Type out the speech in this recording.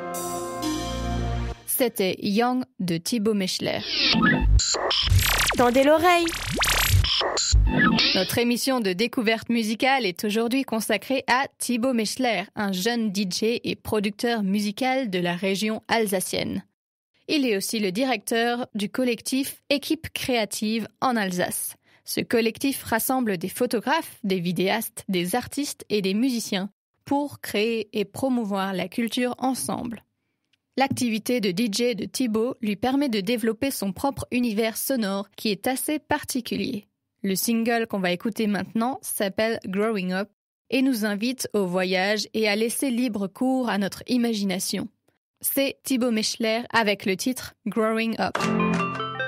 C'était Young de Thibaut Mechler. Tendez l'oreille. Notre émission de découverte musicale est aujourd'hui consacrée à Thibaut Mechler, un jeune DJ et producteur musical de la région alsacienne. Il est aussi le directeur du collectif Équipe Créative en Alsace. Ce collectif rassemble des photographes, des vidéastes, des artistes et des musiciens pour créer et promouvoir la culture ensemble. L'activité de DJ de Thibaut lui permet de développer son propre univers sonore qui est assez particulier. Le single qu'on va écouter maintenant s'appelle Growing Up et nous invite au voyage et à laisser libre cours à notre imagination. C'est Thibaut Mechler avec le titre Growing Up.